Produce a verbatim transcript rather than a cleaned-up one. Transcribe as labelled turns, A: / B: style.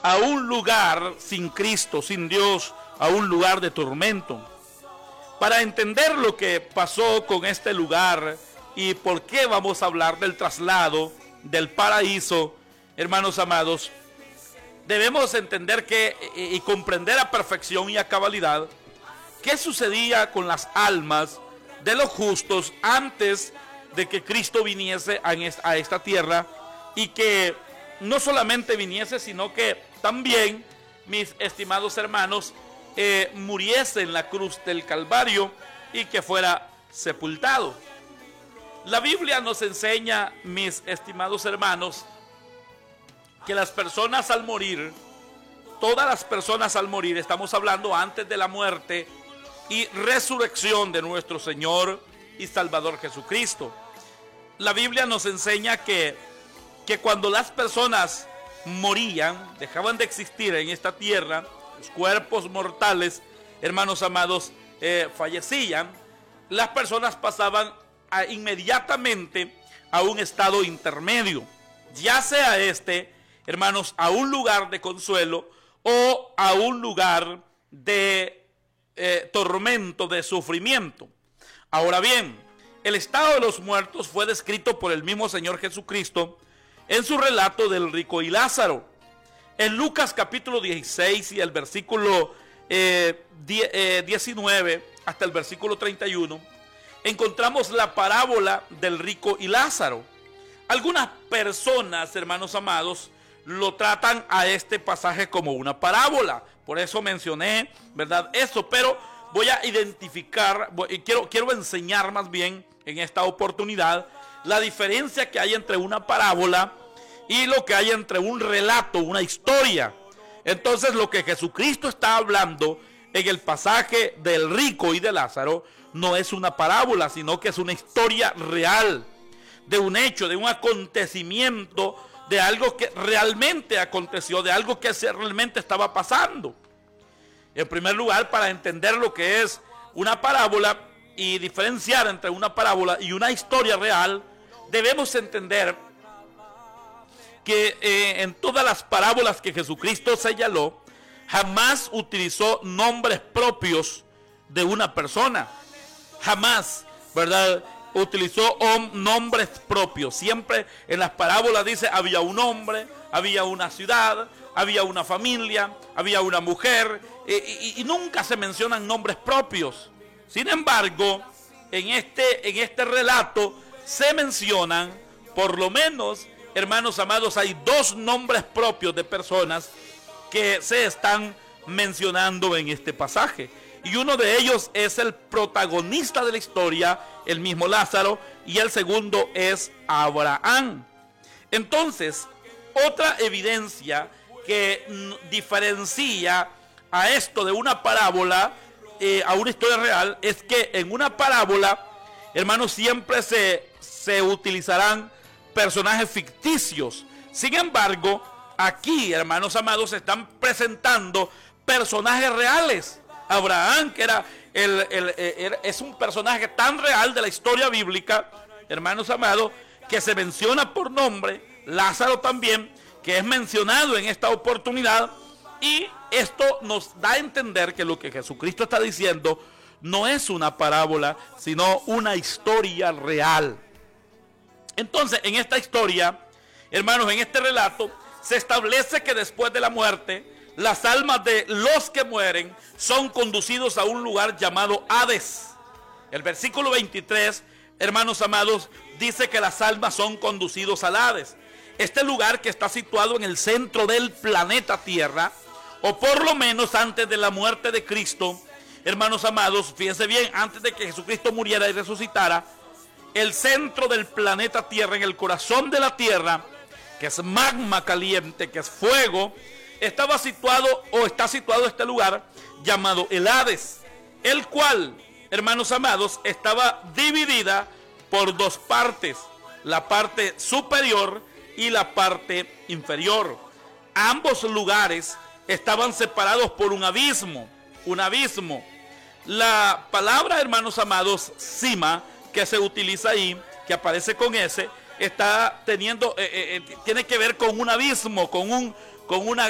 A: a un lugar sin Cristo, sin Dios, a un lugar de tormento. Para entender lo que pasó con este lugar y por qué vamos a hablar del traslado del paraíso, hermanos amados, debemos entender que y comprender a perfección y a cabalidad qué sucedía con las almas de los justos antes de que Cristo viniese a esta tierra, y que no solamente viniese, sino que también, mis estimados hermanos, eh, muriese en la cruz del Calvario y que fuera sepultado. La Biblia nos enseña, mis estimados hermanos, que las personas al morir, todas las personas al morir, estamos hablando antes de la muerte y resurrección de nuestro Señor y Salvador Jesucristo. La Biblia nos enseña que, que cuando las personas morían, dejaban de existir en esta tierra, los cuerpos mortales, hermanos amados, eh, fallecían, las personas pasaban a, inmediatamente a un estado intermedio, ya sea este, hermanos, a un lugar de consuelo o a un lugar de eh, tormento, de sufrimiento. Ahora bien, el estado de los muertos fue descrito por el mismo Señor Jesucristo en su relato del rico y Lázaro. En Lucas capítulo dieciséis y el versículo eh, diecinueve hasta el versículo treinta y uno, encontramos la parábola del rico y Lázaro. Algunas personas, hermanos amados, lo tratan a este pasaje como una parábola. Por eso mencioné, ¿verdad?, eso, pero voy a identificar, y quiero, quiero enseñar más bien en esta oportunidad la diferencia que hay entre una parábola y lo que hay entre un relato, una historia. Entonces, lo que Jesucristo está hablando en el pasaje del rico y de Lázaro no es una parábola, sino que es una historia real, de un hecho, de un acontecimiento, de algo que realmente aconteció, de algo que realmente estaba pasando. En primer lugar, para entender lo que es una parábola y diferenciar entre una parábola y una historia real, debemos entender que eh, en todas las parábolas que Jesucristo señaló, jamás utilizó nombres propios de una persona. Jamás, ¿verdad?, utilizó nombres propios. Siempre en las parábolas dice, había un hombre, había una ciudad, había una familia, había una mujer, eh, y, y nunca se mencionan nombres propios. Sin embargo, en este, en este relato se mencionan, por lo menos, hermanos amados, hay dos nombres propios de personas que se están mencionando en este pasaje. Y uno de ellos es el protagonista de la historia, el mismo Lázaro, y el segundo es Abraham. Entonces, otra evidencia que diferencia a esto de una parábola, eh, a una historia real, es que en una parábola, hermanos, siempre se, se utilizarán personajes ficticios. Sin embargo, aquí, hermanos amados, se están presentando personajes reales. Abraham, que era el, el, el, es un personaje tan real de la historia bíblica, hermanos amados, que se menciona por nombre. Lázaro también, que es mencionado en esta oportunidad. Y esto nos da a entender que lo que Jesucristo está diciendo no es una parábola, sino una historia real. Entonces, en esta historia, hermanos, en este relato, se establece que después de la muerte, las almas de los que mueren son conducidos a un lugar llamado Hades. El versículo veintitrés, hermanos amados, dice que las almas son conducidos al Hades. Este lugar que está situado en el centro del planeta Tierra, o por lo menos antes de la muerte de Cristo, hermanos amados, fíjense bien, antes de que Jesucristo muriera y resucitara, el centro del planeta Tierra, en el corazón de la Tierra, que es magma caliente, que es fuego, estaba situado o está situado este lugar llamado el Hades, el cual, hermanos amados, estaba dividida por dos partes, la parte superior y la parte inferior. Ambos lugares estaban separados por un abismo, un abismo. La palabra, hermanos amados, cima, que se utiliza ahí, que aparece con ese, está teniendo, eh, eh, tiene que ver con un abismo, con un, con una